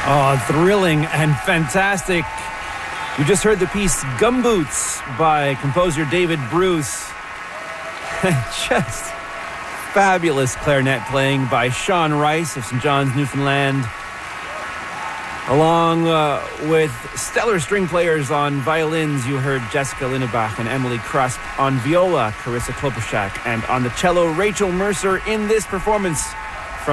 Oh, thrilling and fantastic. We just heard the piece Gumboots by composer David Bruce. Just fabulous clarinet playing by Sean Rice of St. John's, Newfoundland. Along with stellar string players on violins, you heard Jessica Linnebach and Emily Krusp. On viola, Carissa Klobuchak. And on the cello, Rachel Mercer in this performance